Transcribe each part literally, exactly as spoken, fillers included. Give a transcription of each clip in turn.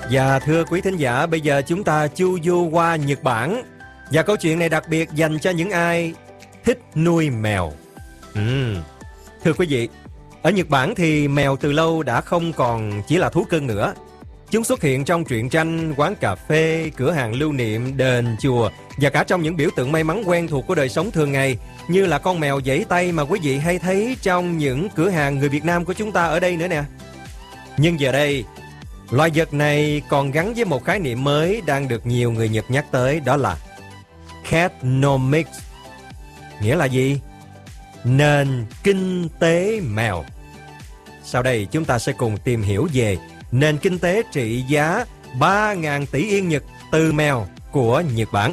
Và thưa quý thính giả, bây giờ chúng ta chu du qua Nhật Bản. Và câu chuyện này đặc biệt dành cho những ai thích nuôi mèo. uhm. Thưa quý vị, ở Nhật Bản thì mèo từ lâu đã không còn chỉ là thú cưng nữa. Chúng xuất hiện trong truyện tranh, quán cà phê, cửa hàng lưu niệm, đền, chùa và cả trong những biểu tượng may mắn quen thuộc của đời sống thường ngày, như là con mèo vẫy tay mà quý vị hay thấy trong những cửa hàng người Việt Nam của chúng ta ở đây nữa nè. Nhưng giờ đây, loài vật này còn gắn với một khái niệm mới đang được nhiều người Nhật nhắc tới, đó là Catnomics. Nghĩa là gì? Nền kinh tế mèo. Sau đây chúng ta sẽ cùng tìm hiểu về nền kinh tế trị giá ba nghìn tỷ yên Nhật từ mèo của Nhật Bản.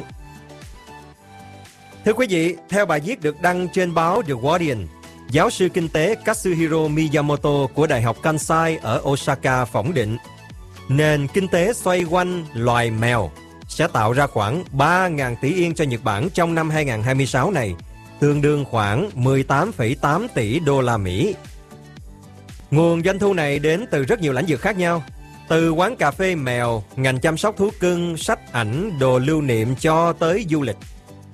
Thưa quý vị, theo bài viết được đăng trên báo The Guardian, giáo sư kinh tế Katsuhiro Miyamoto của Đại học Kansai ở Osaka phỏng định nền kinh tế xoay quanh loài mèo sẽ tạo ra khoảng ba nghìn tỷ yên cho Nhật Bản trong năm hai nghìn không trăm hai mươi sáu này, tương đương khoảng mười tám phẩy tám tỷ đô la Mỹ. Nguồn doanh thu này đến từ rất nhiều lĩnh vực khác nhau, từ quán cà phê mèo, ngành chăm sóc thú cưng, sách ảnh, đồ lưu niệm cho tới du lịch.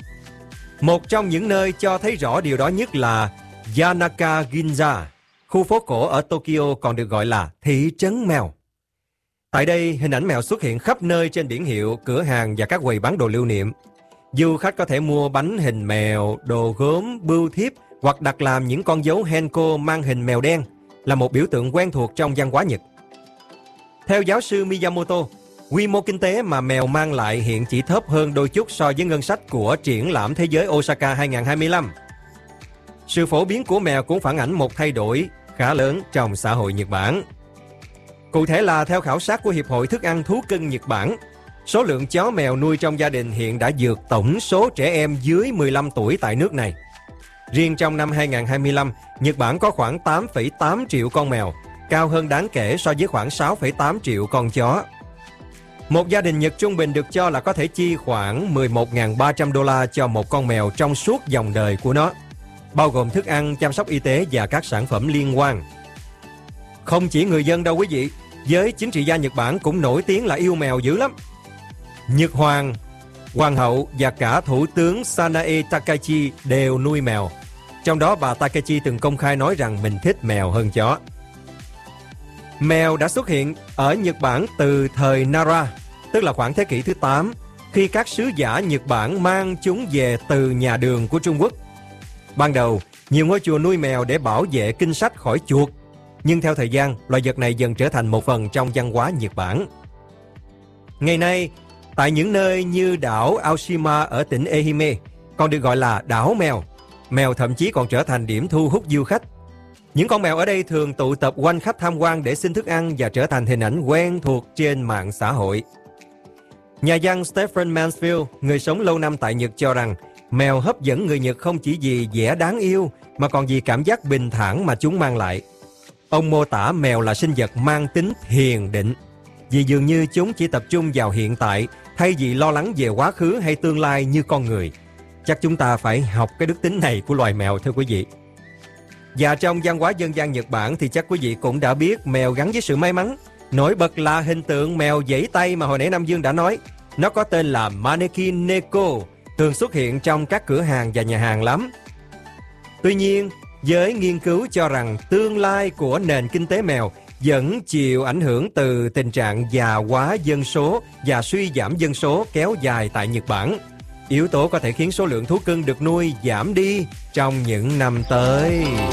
Một trong những nơi cho thấy rõ điều đó nhất là Yanaka Ginza, khu phố cổ ở Tokyo còn được gọi là thị trấn mèo. Tại đây, hình ảnh mèo xuất hiện khắp nơi trên biển hiệu, cửa hàng và các quầy bán đồ lưu niệm. Du khách có thể mua bánh hình mèo, đồ gốm, bưu thiếp hoặc đặt làm những con dấu Henko mang hình mèo đen, là một biểu tượng quen thuộc trong văn hóa Nhật. Theo giáo sư Miyamoto, quy mô kinh tế mà mèo mang lại hiện chỉ thấp hơn đôi chút so với ngân sách của triển lãm thế giới Osaka hai nghìn không trăm hai mươi lăm. Sự phổ biến của mèo cũng phản ảnh một thay đổi khá lớn trong xã hội Nhật Bản. Cụ thể là theo khảo sát của Hiệp hội Thức ăn Thú cưng Nhật Bản, số lượng chó mèo nuôi trong gia đình hiện đã vượt tổng số trẻ em dưới mười lăm tuổi tại nước này. Riêng trong năm hai nghìn không trăm hai mươi lăm, Nhật Bản có khoảng tám phẩy tám triệu con mèo, cao hơn đáng kể so với khoảng sáu phẩy tám triệu con chó. Một gia đình Nhật trung bình được cho là có thể chi khoảng mười một nghìn ba trăm đô la cho một con mèo trong suốt dòng đời của nó, bao gồm thức ăn, chăm sóc y tế và các sản phẩm liên quan. Không chỉ người dân đâu quý vị, giới chính trị gia Nhật Bản cũng nổi tiếng là yêu mèo dữ lắm. Nhật Hoàng, Hoàng hậu và cả Thủ tướng Sanae Takaichi đều nuôi mèo. Trong đó bà Takaichi từng công khai nói rằng mình thích mèo hơn chó. Mèo đã xuất hiện ở Nhật Bản từ thời Nara, tức là khoảng thế kỷ thứ tám, khi các sứ giả Nhật Bản mang chúng về từ nhà Đường của Trung Quốc. Ban đầu, nhiều ngôi chùa nuôi mèo để bảo vệ kinh sách khỏi chuột, nhưng theo thời gian, loài vật này dần trở thành một phần trong văn hóa Nhật Bản. Ngày nay, tại những nơi như đảo Aoshima ở tỉnh Ehime, còn được gọi là đảo mèo, mèo thậm chí còn trở thành điểm thu hút du khách. Những con mèo ở đây thường tụ tập quanh khách tham quan để xin thức ăn và trở thành hình ảnh quen thuộc trên mạng xã hội. Nhà văn Stephen Mansfield, người sống lâu năm tại Nhật, cho rằng mèo hấp dẫn người Nhật không chỉ vì vẻ đáng yêu mà còn vì cảm giác bình thản mà chúng mang lại. Ông mô tả mèo là sinh vật mang tính thiền định, vì dường như chúng chỉ tập trung vào hiện tại thay vì lo lắng về quá khứ hay tương lai như con người. Chắc chúng ta phải học cái đức tính này của loài mèo, thưa quý vị. Và trong văn hóa dân gian Nhật Bản thì chắc quý vị cũng đã biết mèo gắn với sự may mắn. Nổi bật là hình tượng mèo vẫy tay mà hồi nãy Nam Dương đã nói. Nó có tên là Maneki Neko, thường xuất hiện trong các cửa hàng và nhà hàng lắm. Tuy nhiên, giới nghiên cứu cho rằng tương lai của nền kinh tế mèo vẫn chịu ảnh hưởng từ tình trạng già hóa dân số và suy giảm dân số kéo dài tại Nhật Bản. Yếu tố có thể khiến số lượng thú cưng được nuôi giảm đi trong những năm tới.